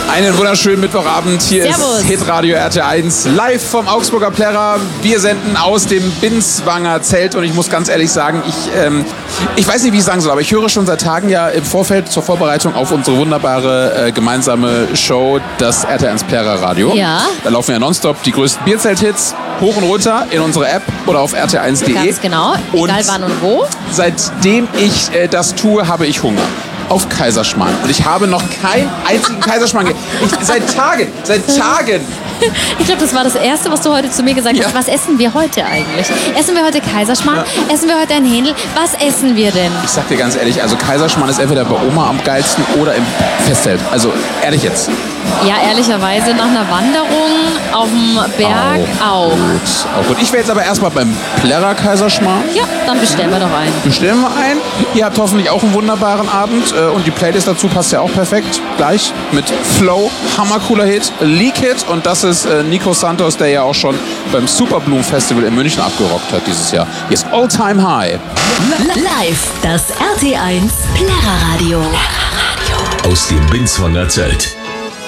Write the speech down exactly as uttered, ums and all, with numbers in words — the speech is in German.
Einen wunderschönen Mittwochabend. Hier Servus. ist Hitradio R T eins live vom Augsburger Plärrer. Wir senden aus dem Binswanger Zelt und ich muss ganz ehrlich sagen, ich, ähm, ich weiß nicht, wie ich sagen soll, aber ich höre schon seit Tagen ja im Vorfeld zur Vorbereitung auf unsere wunderbare äh, gemeinsame Show, das R T eins Plärrer Radio. Ja. Da laufen ja nonstop die größten Bierzelt-Hits hoch und runter in unsere App oder auf r t eins punkt de. Ganz genau, und egal wann und wo. Seitdem ich äh, das tue, habe ich Hunger. Auf Kaiserschmarrn. Und ich habe noch keinen einzigen Kaiserschmarrn gegessen. Seit Tagen, seit Tagen. Ich glaube, das war das Erste, was du heute zu mir gesagt Ja. hast. Was essen wir heute eigentlich? Essen wir heute Kaiserschmarrn? Ja. Essen wir heute ein Händel? Was essen wir denn? Ich sag dir ganz ehrlich, also Kaiserschmarrn ist entweder bei Oma am geilsten oder im Festzelt. Also ehrlich jetzt. Ja, ehrlicherweise nach einer Wanderung auf dem Berg auch. Gut, auch gut. Ich wäre jetzt aber erstmal beim Plärrer Kaiserschmarrn. Ja, dann bestellen wir doch einen. Bestellen wir ein. Ihr habt hoffentlich auch einen wunderbaren Abend. äh, Und die Playlist dazu passt ja auch perfekt. Gleich mit Flow, hammercooler Hit, Leak Hit. Und das ist äh, Nico Santos, der ja auch schon beim Superbloom Festival in München abgerockt hat dieses Jahr. Hier ist All Time High. Live, das R T eins Plärrer Radio. Aus dem Binswanger Zelt.